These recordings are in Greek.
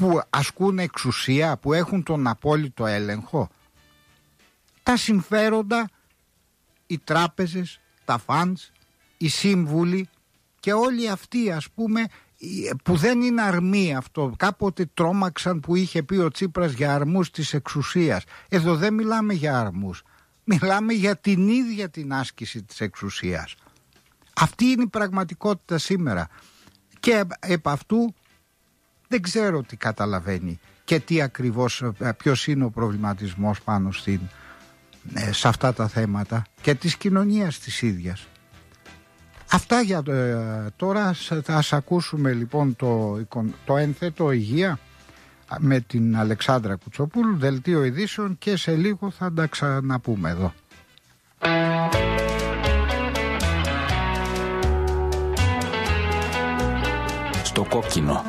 που ασκούν εξουσία, που έχουν τον απόλυτο έλεγχο. Τα συμφέροντα, οι τράπεζες, τα φαντς, οι σύμβουλοι και όλοι αυτοί, ας πούμε, που δεν είναι αρμοί αυτό. Κάποτε τρόμαξαν που είχε πει ο Τσίπρας για αρμούς της εξουσίας. Εδώ δεν μιλάμε για αρμούς. Μιλάμε για την ίδια την άσκηση της εξουσίας. Αυτή είναι η πραγματικότητα σήμερα. Και επ' αυτού δεν ξέρω τι καταλαβαίνει και τι ακριβώς, ποιος είναι ο προβληματισμός πάνω σε αυτά τα θέματα και της κοινωνίας της ίδιας. Αυτά για τώρα. Ας ακούσουμε λοιπόν το ένθετο υγεία με την Αλεξάνδρα Κουτσοπούλου, δελτίο ειδήσεων, και σε λίγο θα τα ξαναπούμε εδώ. Στο κόκκινο.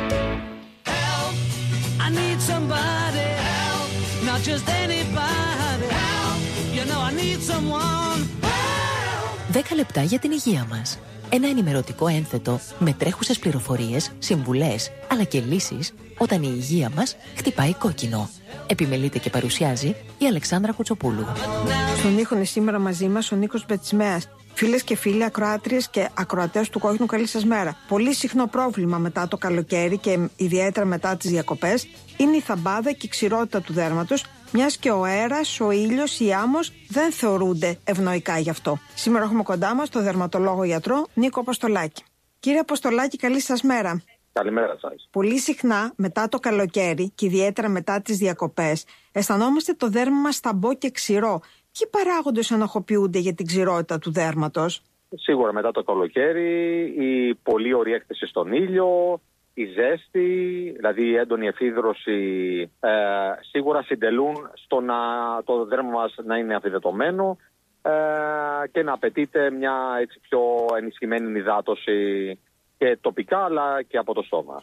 Δέκα λεπτά για την υγεία μας. Ένα ενημερωτικό ένθετο με τρέχουσες πληροφορίες, συμβουλές, αλλά και λύσεις όταν η υγεία μας χτυπάει κόκκινο. Επιμελείται και παρουσιάζει η Αλεξάνδρα Κουτσοπούλου. Στον ήχο είναι σήμερα μαζί μας ο Νίκος Μπετσιμέας. Φίλες και φίλοι, ακροάτριες και ακροατές του Κόκκινου, καλή σας μέρα. Πολύ συχνό πρόβλημα μετά το καλοκαίρι και ιδιαίτερα μετά τις διακοπές είναι η θαμπάδα και η ξηρότητα του δέρματος, μιας και ο αέρας, ο ήλιος, η άμμος δεν θεωρούνται ευνοϊκά γι' αυτό. Σήμερα έχουμε κοντά μας τον δερματολόγο γιατρό Νίκο Αποστολάκη. Κύριε Αποστολάκη, καλή σας μέρα. Καλημέρα σας. Πολύ συχνά μετά το καλοκαίρι και ιδιαίτερα μετά τις διακοπές αισθανόμαστε το δέρμα μας σταμπό και ξηρό. Ποιοι παράγοντες ενοχοποιούνται για την ξηρότητα του δέρματος? Σίγουρα μετά το καλοκαίρι η πολύ ωραία έκθεση στον ήλιο, η ζέστη, δηλαδή η έντονη εφίδρωση σίγουρα συντελούν στο να το δέρμα μας να είναι αφυδατωμένο και να απαιτείται μια έτσι πιο ενισχυμένη υδάτωση και τοπικά αλλά και από το στόμα.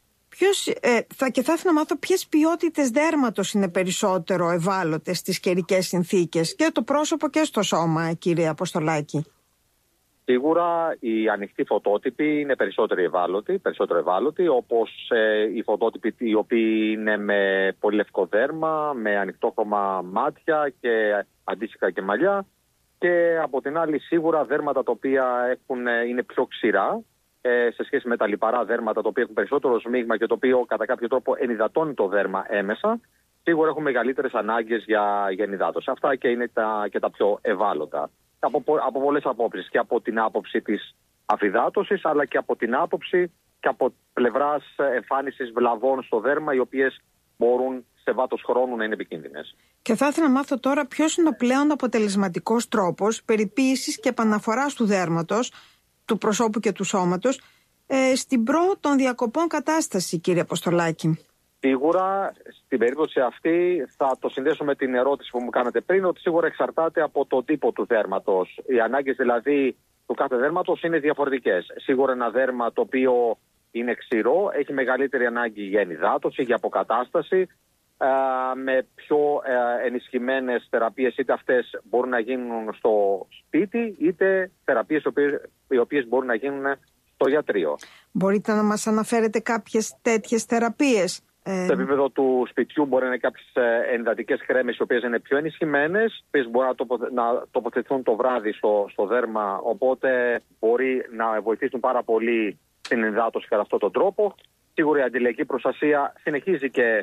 Θα ήθελα να μάθω ποιες ποιότητες δέρματος είναι περισσότερο ευάλωτες στις καιρικές συνθήκες, και το πρόσωπο και στο σώμα, κύριε Αποστολάκη. Σίγουρα οι ανοιχτοί φωτότυποι είναι περισσότερο ευάλωτοι, όπως οι φωτότυποι οι οποίοι είναι με πολύ λευκό δέρμα, με ανοιχτόχρωμα μάτια και αντίστοιχα και μαλλιά, και από την άλλη σίγουρα δέρματα τα οποία είναι πιο ξηρά σε σχέση με τα λιπαρά δέρματα, τα οποία έχουν περισσότερο σμίγμα και το οποίο κατά κάποιο τρόπο ενυδατώνει το δέρμα έμεσα, σίγουρα έχουν μεγαλύτερες ανάγκες για ενυδάτωση. Αυτά και είναι τα πιο ευάλωτα. Από πολλές απόψεις, και από την άποψη της αφυδάτωσης, αλλά και από την άποψη και από πλευράς εμφάνισης βλαβών στο δέρμα, οι οποίες μπορούν σε βάθος χρόνου να είναι επικίνδυνες. Και θα ήθελα να μάθω τώρα ποιος είναι ο πλέον αποτελεσματικός τρόπος περιποίησης και επαναφοράς του δέρματος, του προσώπου και του σώματος στην των διακοπών κατάσταση, κύριε Αποστολάκη. Σίγουρα στην περίπτωση αυτή θα το συνδέσω με την ερώτηση που μου κάνατε πριν, ότι σίγουρα εξαρτάται από το τύπο του δέρματος. Οι ανάγκες δηλαδή του κάθε δέρματος είναι διαφορετικές. Σίγουρα ένα δέρμα το οποίο είναι ξηρό έχει μεγαλύτερη ανάγκη για ενυδάτωση, για αποκατάσταση, με πιο ενισχυμένες θεραπείες, είτε αυτές μπορούν να γίνουν στο σπίτι, είτε θεραπείες οι οποίες μπορούν να γίνουν στο ιατρείο. Μπορείτε να μας αναφέρετε κάποιες τέτοιες θεραπείες? Στο επίπεδο του σπιτιού μπορεί να είναι κάποιες ενυδατικές κρέμες οι οποίες είναι πιο ενισχυμένες, οι οποίες μπορούν να τοποθετηθούν το βράδυ στο δέρμα, οπότε μπορεί να βοηθήσουν πάρα πολύ στην ενυδάτωση κατά αυτόν τον τρόπο. Σίγουρα η αντιλιακή προστασία συνεχίζει και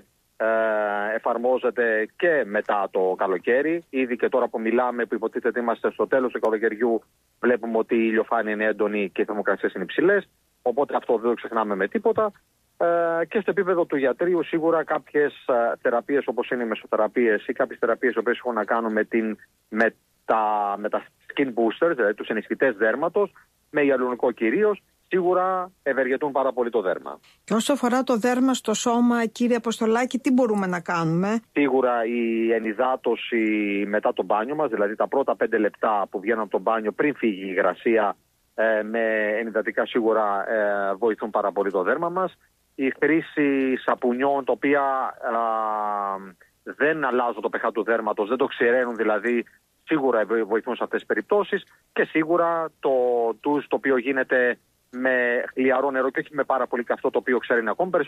εφαρμόζεται και μετά το καλοκαίρι. Ήδη και τώρα που μιλάμε, που υποτίθεται είμαστε στο τέλος του καλοκαιριού, βλέπουμε ότι η ηλιοφάνεια είναι έντονη και οι θερμοκρασίες είναι υψηλές, οπότε αυτό δεν το ξεχνάμε με τίποτα. Και στο επίπεδο του ιατρείου σίγουρα κάποιες θεραπείες, όπως είναι οι μεσοθεραπείες ή κάποιες θεραπείες που έχουν να κάνουν με τα skin boosters, δηλαδή τους ενισχυτές δέρματος, με ιαλουρονικό κυρίως, σίγουρα ευεργετούν πάρα πολύ το δέρμα. Και όσο αφορά το δέρμα στο σώμα, κύριε Αποστολάκη, τι μπορούμε να κάνουμε? Σίγουρα η ενυδάτωση μετά το μπάνιο μας, δηλαδή τα πρώτα 5 λεπτά που βγαίνουν από το μπάνιο πριν φύγει η υγρασία, με ενυδατικά σίγουρα βοηθούν πάρα πολύ το δέρμα μας. Η χρήση σαπουνιών τα οποία δεν αλλάζουν το pH του δέρματος, δεν το ξηραίνουν δηλαδή, σίγουρα βοηθούν σε αυτές τις περιπτώσεις. Και σίγουρα το ντουζ το οποίο γίνεται με χλιαρό νερό και όχι με πάρα πολύ καυτό, το οποίο ξέρει ακόμη περισσότερο